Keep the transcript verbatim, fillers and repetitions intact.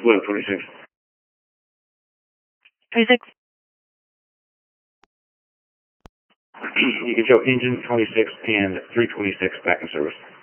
eleven twenty-six. twenty-six. You can show engine twenty-six and three twenty-six back in service.